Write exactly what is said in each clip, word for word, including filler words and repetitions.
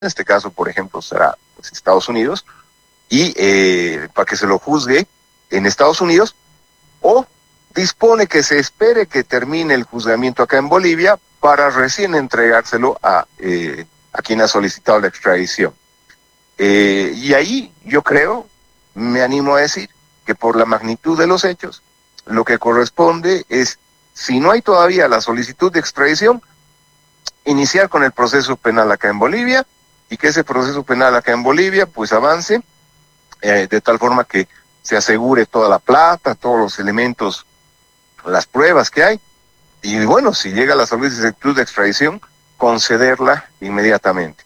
en este caso, por ejemplo, será pues, Estados Unidos, y eh, para que se lo juzgue en Estados Unidos, o dispone que se espere que termine el juzgamiento acá en Bolivia para recién entregárselo a, eh, a quien ha solicitado la extradición. Eh, y ahí yo creo, me animo a decir, que por la magnitud de los hechos, lo que corresponde es, si no hay todavía la solicitud de extradición, iniciar con el proceso penal acá en Bolivia, y que ese proceso penal acá en Bolivia pues avance eh, de tal forma que se asegure toda la plata, todos los elementos, las pruebas que hay, y bueno, si llega la solicitud de extradición, concederla inmediatamente.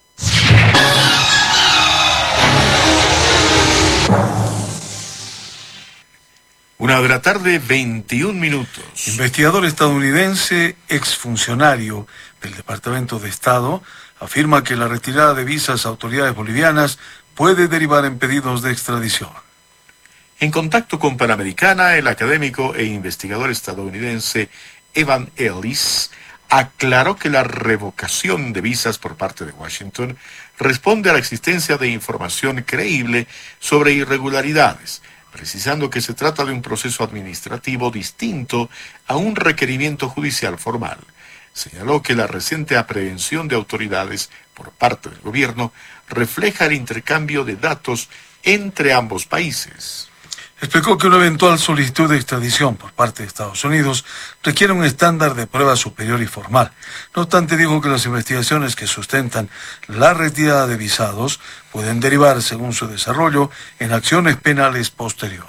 Una de la tarde, veintiún minutos. Investigador estadounidense, exfuncionario del Departamento de Estado, afirma que la retirada de visas a autoridades bolivianas puede derivar en pedidos de extradición. En contacto con Panamericana, el académico e investigador estadounidense Evan Ellis aclaró que la revocación de visas por parte de Washington responde a la existencia de información creíble sobre irregularidades, precisando que se trata de un proceso administrativo distinto a un requerimiento judicial formal. Señaló que la reciente aprehensión de autoridades por parte del gobierno refleja el intercambio de datos entre ambos países. Explicó que una eventual solicitud de extradición por parte de Estados Unidos requiere un estándar de prueba superior y formal. No obstante, dijo que las investigaciones que sustentan la retirada de visados pueden derivar, según su desarrollo, en acciones penales posteriores.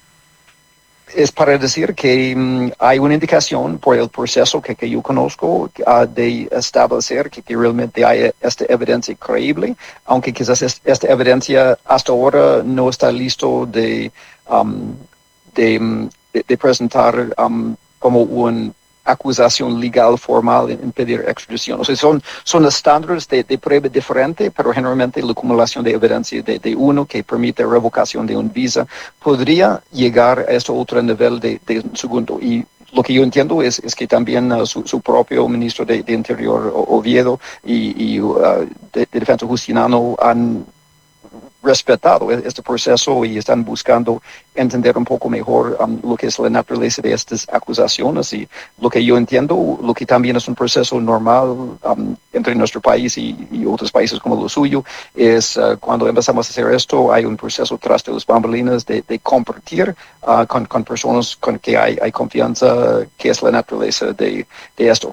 Es para decir que um, hay una indicación por el proceso que, que yo conozco uh, de establecer que, que realmente hay esta evidencia creíble, aunque quizás es, esta evidencia hasta ahora no está listo de, um, de, de, de presentar um, como una acusación legal formal en, en pedir extradición. O sea, son, son estándares de, de prueba diferente, pero generalmente la acumulación de evidencia de, de uno que permite revocación de un visa podría llegar a este otro nivel de, de segundo. Y lo que yo entiendo es, es que también uh, su, su propio ministro de, de Interior, Oviedo, y, y uh, de, de Defensa Justiniano han respetado este proceso y están buscando entender un poco mejor um, lo que es la naturaleza de estas acusaciones, y lo que yo entiendo, lo que también es un proceso normal um, entre nuestro país y, y otros países como lo suyo, es uh, cuando empezamos a hacer esto, hay un proceso tras de las bambalinas de, de compartir uh, con, con personas con que hay, hay confianza, que es la naturaleza de, de esto.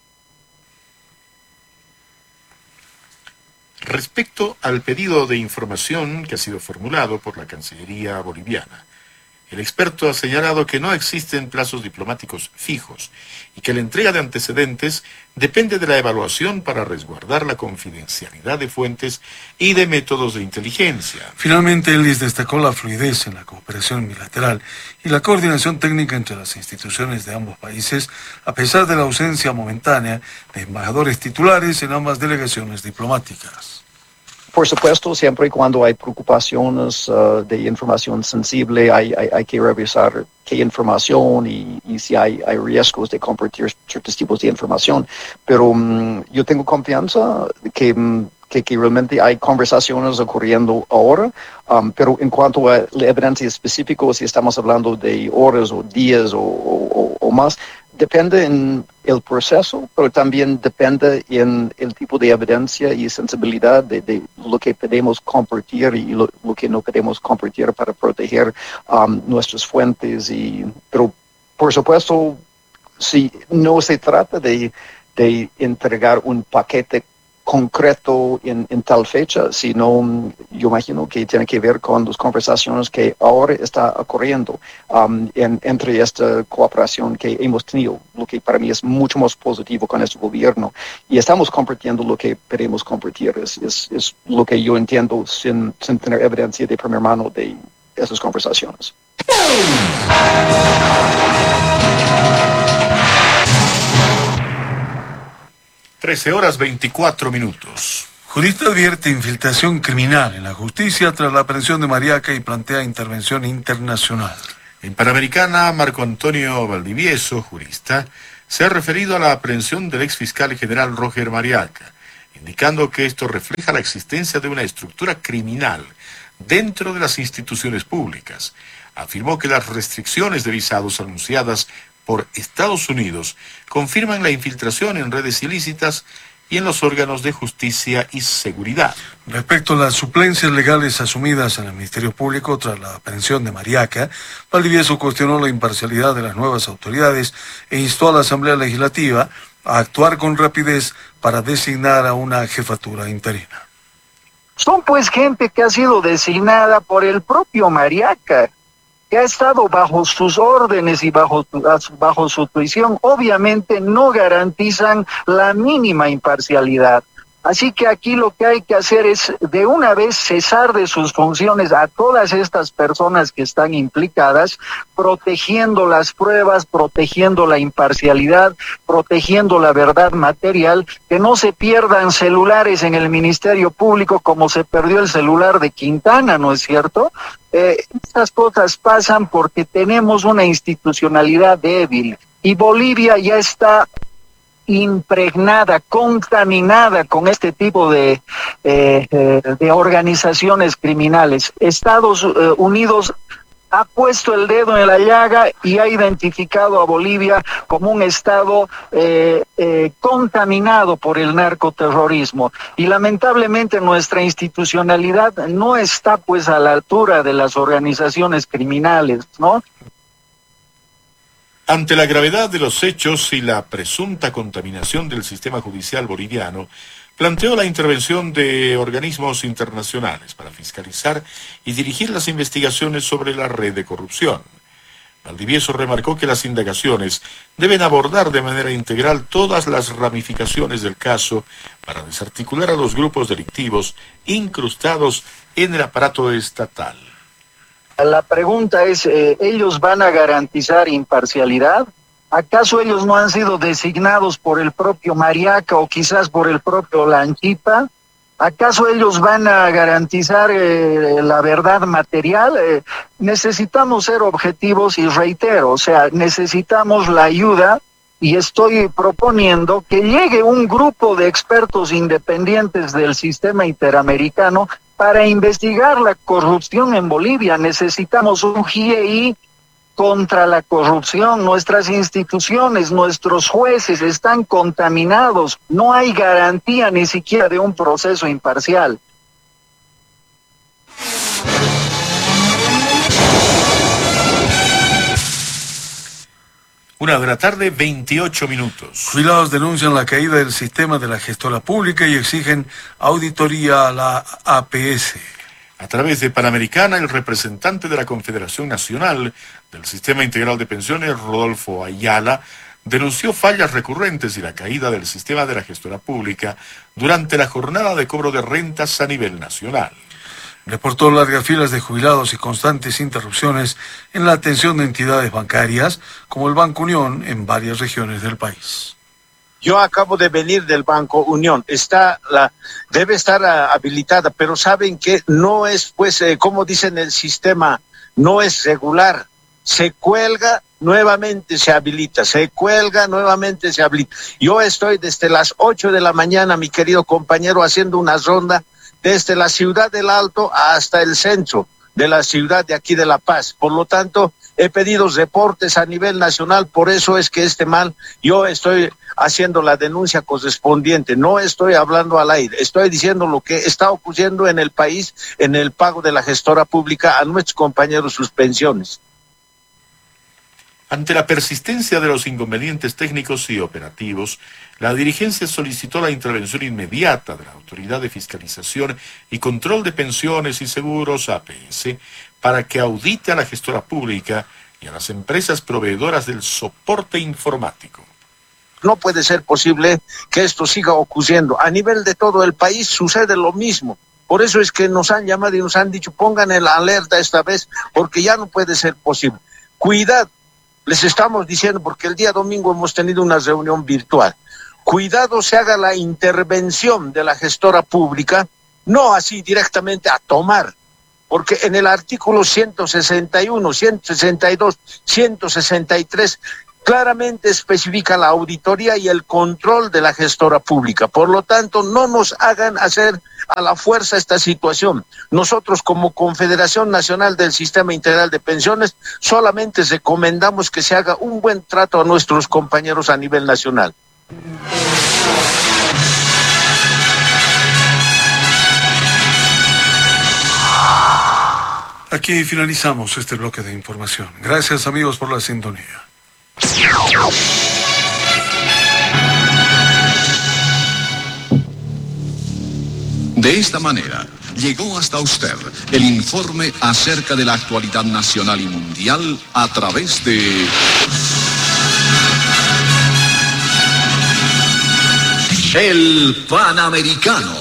Respecto al pedido de información que ha sido formulado por la Cancillería boliviana, el experto ha señalado que no existen plazos diplomáticos fijos y que la entrega de antecedentes depende de la evaluación para resguardar la confidencialidad de fuentes y de métodos de inteligencia. Finalmente, Ellis destacó la fluidez en la cooperación bilateral y la coordinación técnica entre las instituciones de ambos países, a pesar de la ausencia momentánea de embajadores titulares en ambas delegaciones diplomáticas. Por supuesto, siempre y cuando hay preocupaciones uh, de información sensible, hay, hay, hay que revisar qué información y, y si hay, hay riesgos de compartir ciertos tipos de información. Pero um, yo tengo confianza que, um, que, que realmente hay conversaciones ocurriendo ahora, um, pero en cuanto a la evidencia específica, si estamos hablando de horas o días o, o, o más, depende en el proceso, pero también depende en el tipo de evidencia y sensibilidad de, de lo que podemos compartir y lo, lo que no podemos compartir para proteger um, nuestras fuentes. Y, pero, por supuesto, si no se trata de, de entregar un paquete concreto en, en tal fecha, sino yo imagino que tiene que ver con las conversaciones que ahora está ocurriendo um, en, entre esta cooperación que hemos tenido, lo que para mí es mucho más positivo con este gobierno, y estamos compartiendo lo que queremos compartir, es, es, es lo que yo entiendo sin, sin tener evidencia de primera mano de esas conversaciones. trece horas veinticuatro minutos. Jurista advierte infiltración criminal en la justicia tras la aprehensión de Mariaca y plantea intervención internacional. En Panamericana, Marco Antonio Valdivieso, jurista, se ha referido a la aprehensión del exfiscal general Roger Mariaca indicando que esto refleja la existencia de una estructura criminal dentro de las instituciones públicas. Afirmó que las restricciones de visados anunciadas por Estados Unidos confirman la infiltración en redes ilícitas y en los órganos de justicia y seguridad. Respecto a las suplencias legales asumidas en el Ministerio Público tras la aprehensión de Mariaca, Valdivieso cuestionó la imparcialidad de las nuevas autoridades e instó a la Asamblea Legislativa a actuar con rapidez para designar a una jefatura interina. Son pues gente que ha sido designada por el propio Mariaca, que ha estado bajo sus órdenes y bajo, bajo su tuición. Obviamente no garantizan la mínima imparcialidad. Así que aquí lo que hay que hacer es de una vez cesar de sus funciones a todas estas personas que están implicadas, protegiendo las pruebas, protegiendo la imparcialidad, protegiendo la verdad material, que no se pierdan celulares en el Ministerio Público como se perdió el celular de Quintana, ¿no es cierto? Eh, estas cosas pasan porque tenemos una institucionalidad débil y Bolivia ya está impregnada, contaminada con este tipo de, eh, eh, de organizaciones criminales. Estados eh, Unidos ha puesto el dedo en la llaga y ha identificado a Bolivia como un estado eh, eh, contaminado por el narcoterrorismo. Y lamentablemente nuestra institucionalidad no está pues a la altura de las organizaciones criminales, ¿no? Ante la gravedad de los hechos y la presunta contaminación del sistema judicial boliviano, planteó la intervención de organismos internacionales para fiscalizar y dirigir las investigaciones sobre la red de corrupción. Valdivieso remarcó que las indagaciones deben abordar de manera integral todas las ramificaciones del caso para desarticular a los grupos delictivos incrustados en el aparato estatal. La pregunta es, eh, ¿ellos van a garantizar imparcialidad? ¿Acaso ellos no han sido designados por el propio Mariaca o quizás por el propio Lanchipa? ¿Acaso ellos van a garantizar eh, la verdad material? Eh, necesitamos ser objetivos y reitero, o sea, necesitamos la ayuda y estoy proponiendo que llegue un grupo de expertos independientes del sistema interamericano para investigar la corrupción en Bolivia. Necesitamos un G I E I contra la corrupción. Nuestras instituciones, nuestros jueces están contaminados. No hay garantía ni siquiera de un proceso imparcial. Una de la tarde, veintiocho minutos. Jubilados denuncian la caída del sistema de la gestora pública y exigen auditoría a la A P S. A través de Panamericana, el representante de la Confederación Nacional del Sistema Integral de Pensiones, Rodolfo Ayala, denunció fallas recurrentes y la caída del sistema de la gestora pública durante la jornada de cobro de rentas a nivel nacional. Reportó largas filas de jubilados y constantes interrupciones en la atención de entidades bancarias, como el Banco Unión, en varias regiones del país. Yo acabo de venir del Banco Unión, está la, debe estar uh, habilitada, pero saben que no es, pues, eh, como dicen el sistema, no es regular. Se cuelga, nuevamente se habilita, se cuelga, nuevamente se habilita. Yo estoy desde las ocho de la mañana, mi querido compañero, haciendo una ronda desde la ciudad del Alto hasta el centro de la ciudad de aquí de La Paz. Por lo tanto, he pedido reportes a nivel nacional, por eso es que este mal, yo estoy haciendo la denuncia correspondiente, no estoy hablando al aire, estoy diciendo lo que está ocurriendo en el país en el pago de la gestora pública a nuestros compañeros sus pensiones. Ante la persistencia de los inconvenientes técnicos y operativos, la dirigencia solicitó la intervención inmediata de la Autoridad de Fiscalización y Control de Pensiones y Seguros, A P S, para que audite a la gestora pública y a las empresas proveedoras del soporte informático. No puede ser posible que esto siga ocurriendo. A nivel de todo el país sucede lo mismo. Por eso es que nos han llamado y nos han dicho, pongan el alerta esta vez, porque ya no puede ser posible. Cuidado, les estamos diciendo, porque el día domingo hemos tenido una reunión virtual. Cuidado se haga la intervención de la gestora pública, no así directamente a tomar, porque en el artículo ciento sesenta y uno, ciento sesenta y dos, ciento sesenta y tres claramente especifica la auditoría y el control de la gestora pública. Por lo tanto, no nos hagan hacer a la fuerza esta situación. Nosotros, como Confederación Nacional del Sistema Integral de Pensiones, solamente recomendamos que se haga un buen trato a nuestros compañeros a nivel nacional. Aquí finalizamos este bloque de información. Gracias, amigos, por la sintonía. De esta manera, llegó hasta usted el informe acerca de la actualidad nacional y mundial a través de El Panamericano.